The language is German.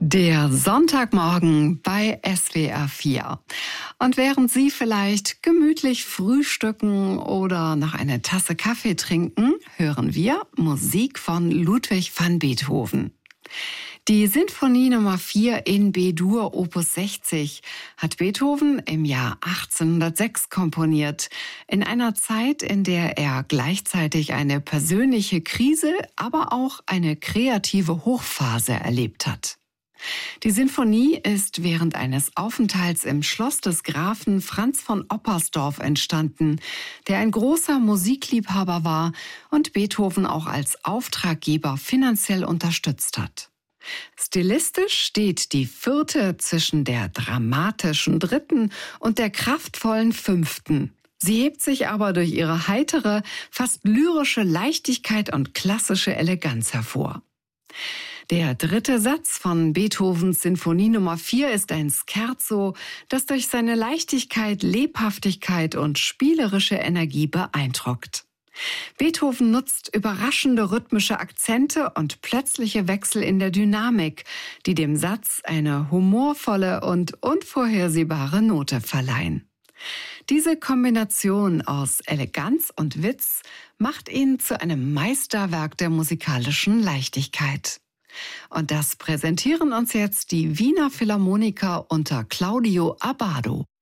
Der Sonntagmorgen bei SWR 4. Und während Sie vielleicht gemütlich frühstücken oder noch eine Tasse Kaffee trinken, hören wir Musik von Ludwig van Beethoven. Die Sinfonie Nummer 4 in B-Dur Opus 60 hat Beethoven im Jahr 1806 komponiert, in einer Zeit, in der er gleichzeitig eine persönliche Krise, aber auch eine kreative Hochphase erlebt hat. Die Sinfonie ist während eines Aufenthalts im Schloss des Grafen Franz von Oppersdorff entstanden, der ein großer Musikliebhaber war und Beethoven auch als Auftraggeber finanziell unterstützt hat. Stilistisch steht die vierte zwischen der dramatischen dritten und der kraftvollen fünften. Sie hebt sich aber durch ihre heitere, fast lyrische Leichtigkeit und klassische Eleganz hervor. Der dritte Satz von Beethovens Sinfonie Nummer 4 ist ein Scherzo, das durch seine Leichtigkeit, Lebhaftigkeit und spielerische Energie beeindruckt. Beethoven nutzt überraschende rhythmische Akzente und plötzliche Wechsel in der Dynamik, die dem Satz eine humorvolle und unvorhersehbare Note verleihen. Diese Kombination aus Eleganz und Witz macht ihn zu einem Meisterwerk der musikalischen Leichtigkeit. Und das präsentieren uns jetzt die Wiener Philharmoniker unter Claudio Abbado.